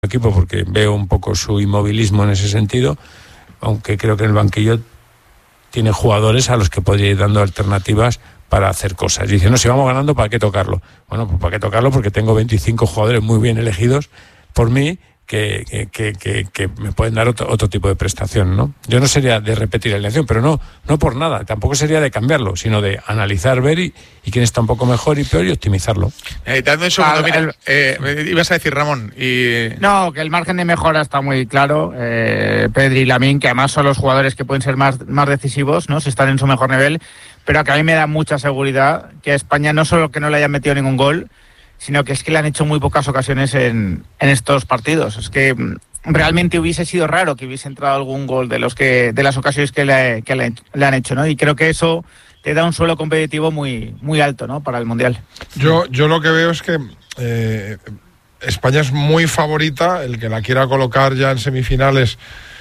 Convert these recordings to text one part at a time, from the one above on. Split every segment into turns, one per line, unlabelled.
equipo porque veo un poco su inmovilismo en ese sentido, aunque creo que en el banquillo tiene jugadores a los que podría ir dando alternativas para hacer cosas. Y dice, no, si vamos ganando, ¿para qué tocarlo? Bueno, pues ¿para qué tocarlo? Porque tengo 25 jugadores muy bien elegidos por mí que me pueden dar otro tipo de prestación, ¿no? Yo no sería de repetir la elección, pero no por nada, tampoco sería de cambiarlo, sino de analizar, ver y quién está un poco mejor y peor y optimizarlo.
Dando un segundo, mira, ibas a decir, Ramón.
No, que el margen de mejora está muy claro. Pedri y Lamine, que además son los jugadores que pueden ser más decisivos, ¿no? Si están en su mejor nivel, pero que a mí me da mucha seguridad que a España no solo que no le hayan metido ningún gol, sino que es que le han hecho muy pocas ocasiones en estos partidos. Es que realmente hubiese sido raro que hubiese entrado algún gol de las ocasiones que le han hecho, ¿no? Y creo que eso te da un suelo competitivo muy, muy alto, ¿no? Para el Mundial.
Yo lo que veo es que España es muy favorita. El que la quiera colocar ya en semifinales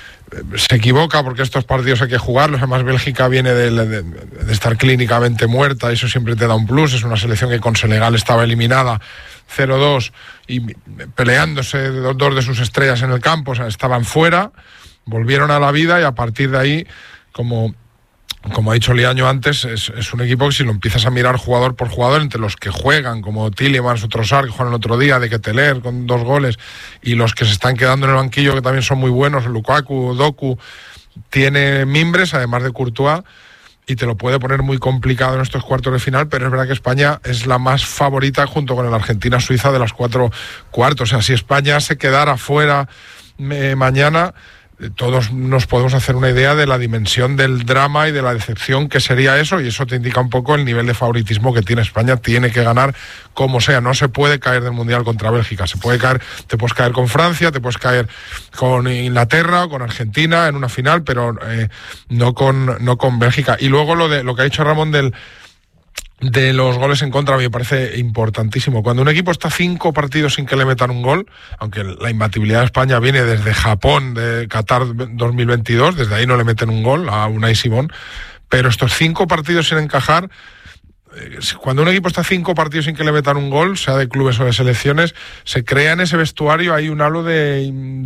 se equivoca, porque estos partidos hay que jugarlos. Además, Bélgica viene de estar clínicamente muerta, eso siempre te da un plus. Es una selección que con Senegal estaba eliminada 0-2 y peleándose dos de sus estrellas en el campo, o sea, estaban fuera, volvieron a la vida y a partir de ahí, como ha dicho Liaño antes, es un equipo que si lo empiezas a mirar jugador por jugador, entre los que juegan, como Tielemans o Trossard, que juegan el otro día, de Ketelaere con 2 goles, y los que se están quedando en el banquillo, que también son muy buenos, Lukaku, Doku, tiene mimbres, además de Courtois, y te lo puede poner muy complicado en estos cuartos de final, pero es verdad que España es la más favorita junto con el Argentina-Suiza de las 4 cuartos. O sea, si España se quedara fuera mañana, todos nos podemos hacer una idea de la dimensión del drama y de la decepción que sería eso, y eso te indica un poco el nivel de favoritismo que tiene España. Tiene que ganar como sea, no se puede caer del Mundial contra Bélgica, te puedes caer con Francia, te puedes caer con Inglaterra o con Argentina en una final, pero no con Bélgica. Y luego lo que ha dicho Ramón de los goles en contra me parece importantísimo. Cuando un equipo está 5 partidos sin que le metan un gol, aunque la imbatibilidad de España viene desde Japón, de Qatar 2022, desde ahí no le meten un gol a Unai Simón, pero estos 5 partidos sin encajar, cuando un equipo está 5 partidos sin que le metan un gol, sea de clubes o de selecciones, se crea en ese vestuario hay un halo de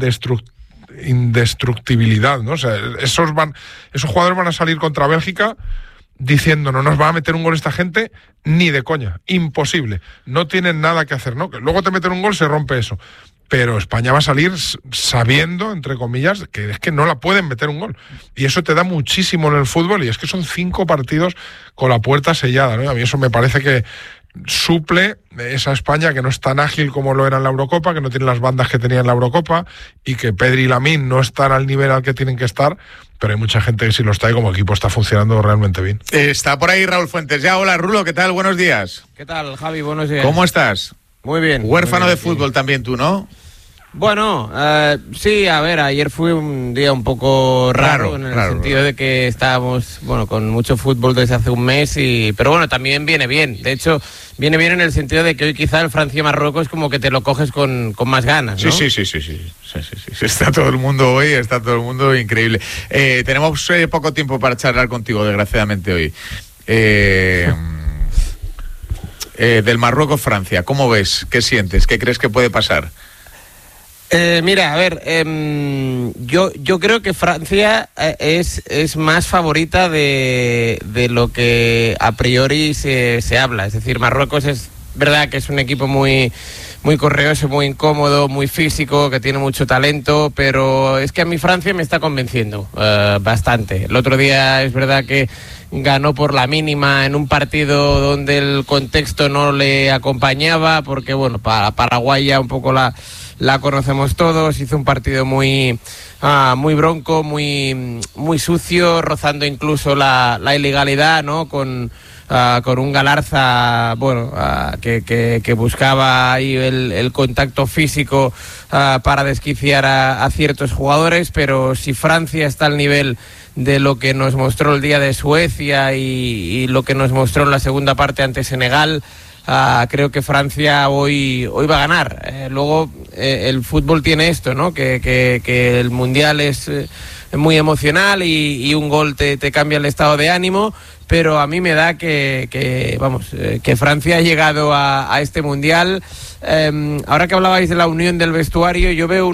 indestructibilidad, ¿no? O sea, esos jugadores van a salir contra Bélgica diciendo, no nos va a meter un gol esta gente ni de coña, imposible, no tienen nada que hacer, ¿no? Que luego te meten un gol, se rompe eso, pero España va a salir sabiendo, entre comillas, que es que no la pueden meter un gol, y eso te da muchísimo en el fútbol, y es que son 5 partidos con la puerta sellada, ¿no? A mí eso me parece que suple esa España que no es tan ágil como lo era en la Eurocopa, que no tiene las bandas que tenía en la Eurocopa, y que Pedri y Lamine no están al nivel al que tienen que estar, pero hay mucha gente que sí lo está y como equipo está funcionando realmente bien.
Está por ahí Raúl Fuentes. Ya, hola Rulo, ¿qué tal? Buenos días.
¿Qué tal, Javi? Buenos días.
¿Cómo estás?
Muy bien.
Huérfano
muy bien,
de fútbol también tú, ¿no?
Bueno, sí, a ver, ayer fue un día un poco raro en el sentido de que estábamos, con mucho fútbol desde hace un mes, pero bueno, también viene bien. De hecho, viene bien en el sentido de que hoy quizá el Francia-Marruecos como que te lo coges con más ganas, ¿no?
Sí. Está todo el mundo increíble. Tenemos poco tiempo para charlar contigo, desgraciadamente, hoy. Del Marruecos-Francia, ¿cómo ves? ¿Qué sientes? ¿Qué crees que puede pasar?
Mira, a ver, yo creo que Francia es más favorita de lo que a priori se habla. Es decir, Marruecos es verdad que es un equipo muy correoso, muy incómodo, muy físico, que tiene mucho talento, pero es que a mí Francia me está convenciendo bastante. El otro día es verdad que ganó por la mínima en un partido donde el contexto no le acompañaba, porque para Paraguay ya un poco la conocemos todos. Hizo un partido muy bronco, muy sucio, rozando incluso la ilegalidad, ¿no? Con un Galarza que buscaba ahí el contacto físico para desquiciar a ciertos jugadores, pero si Francia está al nivel de lo que nos mostró el día de Suecia y lo que nos mostró en la segunda parte ante Senegal, creo que Francia hoy va a ganar. Luego el fútbol tiene esto, ¿no? Que el Mundial es muy emocional y un gol te cambia el estado de ánimo, pero a mí me da que Francia ha llegado a este Mundial. Ahora que hablabais de la unión del vestuario, yo veo